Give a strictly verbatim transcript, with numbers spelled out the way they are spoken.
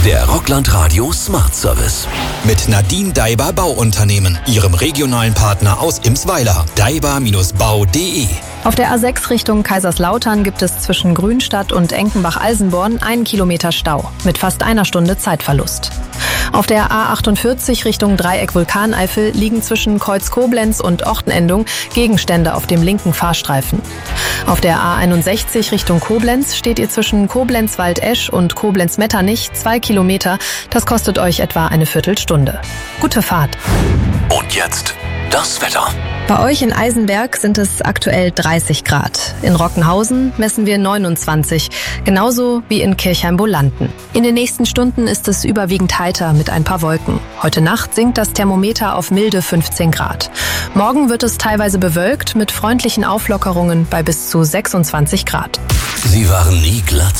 Der Rockland Radio Smart Service. Mit Nadine Daiber Bauunternehmen, ihrem regionalen Partner aus Imsweiler. daiber Bau punkt de. Auf der A sechs Richtung Kaiserslautern gibt es zwischen Grünstadt und Enkenbach-Alsenborn einen Kilometer Stau mit fast einer Stunde Zeitverlust. Auf der A achtundvierzig Richtung Dreieck Vulkaneifel liegen zwischen Kreuz Koblenz und Ortenendung Gegenstände auf dem linken Fahrstreifen. Auf der A einundsechzig Richtung Koblenz steht ihr zwischen Koblenz-Waldesch und Koblenz-Metternich zwei Kilometer. Das kostet euch etwa eine Viertelstunde. Gute Fahrt. Und jetzt das Wetter. Bei euch in Eisenberg sind es aktuell dreißig Grad. In Rockenhausen messen wir neunundzwanzig, genauso wie in Kirchheim-Bolanden. In den nächsten Stunden ist es überwiegend heiter mit ein paar Wolken. Heute Nacht sinkt das Thermometer auf milde fünfzehn Grad. Morgen wird es teilweise bewölkt mit freundlichen Auflockerungen bei bis zu sechsundzwanzig Grad. Sie waren nie glatt.